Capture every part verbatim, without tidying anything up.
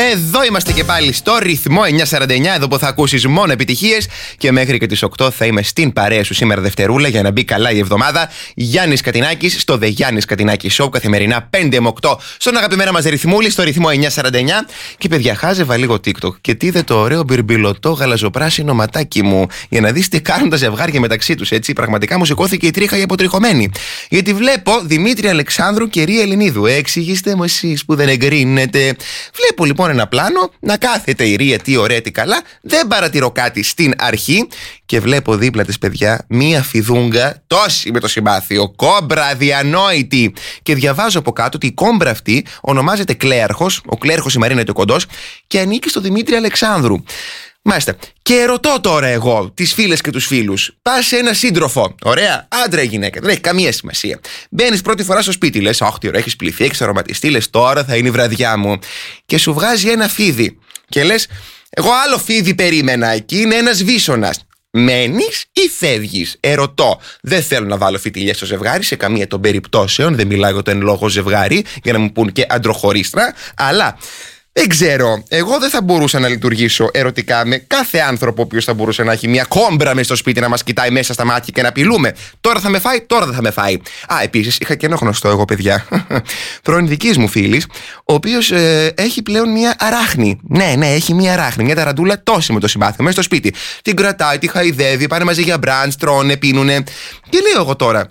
Εδώ είμαστε και πάλι στο ρυθμό εννιακόσια σαράντα εννιά, εδώ που θα ακούσεις μόνο επιτυχίες και μέχρι και τις οκτώ θα είμαι στην παρέα σου σήμερα Δευτερούλα για να μπει καλά η εβδομάδα. Γιάννης Κατινάκης στο The Γιάννης Κατινάκη Show καθημερινά πέντε με οκτώ στον αγαπημένο μας ρυθμούλη στο ρυθμό εννιακόσια σαράντα εννιά. Και παιδιά, χάζευα λίγο TikTok και τι είδε το ωραίο μπιρμπιλωτό γαλαζοπράσινο ματάκι μου για να δεις τι κάνουν τα ζευγάρια μεταξύ τους. Έτσι, πραγματικά μου σηκώθηκε η τρίχα η αποτριχωμένη. Γιατί βλέπω Δημήτρη Αλεξάνδρου και Ρία Ελληνίδου. Εξηγήστε μου εσείς που δεν εγκρίνετε. Βλέπω λοιπόν ένα πλάνο να κάθεται η Ρία, τι ωραία, τι καλά. Δεν παρατηρώ κάτι στην αρχή και βλέπω δίπλα της, παιδιά, μία φιδούγκα τόση με το συμπάθειο. Κόμπρα αδιανόητη. Και διαβάζω από κάτω ότι η κόμπρα αυτή ονομάζεται Κλέαρχος. Ο Κλέαρχος η Μαρίνα είναι ο κοντός και ανήκει στο Δημήτρη Αλεξάνδρου. Μάλιστα. Και ρωτώ τώρα εγώ τις φίλες και τους φίλους. Πας σε ένα σύντροφο. Ωραία. Άντρα ή γυναίκα. Δεν έχει καμία σημασία. Μπαίνεις πρώτη φορά στο σπίτι. Λες, αχ, τι ωραία, έχεις πληθεί, έχεις αρωματιστεί. Λες, τώρα θα είναι η βραδιά μου. Και σου βγάζει ένα φίδι. Και λες, εγώ άλλο φίδι περίμενα. Εκεί είναι ένας βίσωνας. Μένεις ή φεύγεις? Ερωτώ. Δεν θέλω να βάλω φιτιλιές στο ζευγάρι σε καμία των περιπτώσεων. Δεν μιλάω για το εν λόγω ζευγάρι για να μου πούν και αντροχωρίστρα. Αλλά δεν ξέρω. Εγώ δεν θα μπορούσα να λειτουργήσω ερωτικά με κάθε άνθρωπο ο οποίος θα μπορούσε να έχει μια κόμπρα μες στο σπίτι να μας κοιτάει μέσα στα μάτια και να απειλούμε. Τώρα θα με φάει, τώρα δεν θα με φάει. Α, επίσης είχα και ένα γνωστό εγώ, παιδιά. Πρώην δικής μου φίλης, ο οποίος ε, έχει πλέον μια αράχνη. Ναι, ναι, έχει μια αράχνη. Μια ταραντούλα τόση με το συμπάθειο μέσα στο σπίτι. Την κρατάει, τη χαϊδεύει, πάνε μαζί για μπραντς, τρώνε, πίνουνε. Και λέω εγώ τώρα.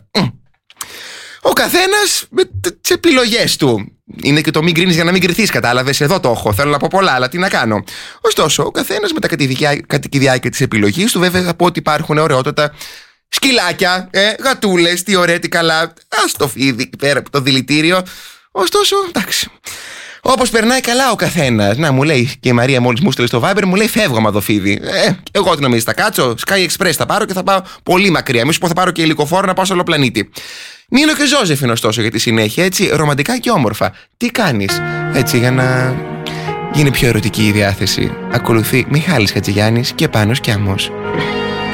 Ο καθένας με τις επιλογές του. Είναι και το μην κρίνεις για να μην κρυθείς, κατάλαβες. Εδώ το έχω. Θέλω να πω πολλά, αλλά τι να κάνω. Ωστόσο, ο καθένας με τα κατοικιδιάκια της επιλογής του. Βέβαια, θα πω ότι υπάρχουν ωραιότατα σκυλάκια, ε, γατούλες, τι ωραία, τι καλά. Ας το φίδι πέρα από το δηλητήριο. Ωστόσο, εντάξει. Όπως περνάει καλά ο καθένας. Να, μου λέει και η Μαρία, μόλις μου στείλε στο Viber, μου λέει φεύγω με το φίδι. Ε, εγώ τι νομίζεις, θα κάτσω? Sky Express θα πάρω και θα πάω πολύ μακριά. Μη σου πω θα πάρω και υλικοφόρο να πάω σε άλλο πλανήτη. Νίνο και Ζώζεφιν, ωστόσο, για τη συνέχεια, έτσι, ρομαντικά και όμορφα. Τι κάνεις, έτσι, για να γίνει πιο ερωτική η διάθεση? Ακολουθεί Μιχάλης Χατζηγιάννης και Πάνος Κιάμος.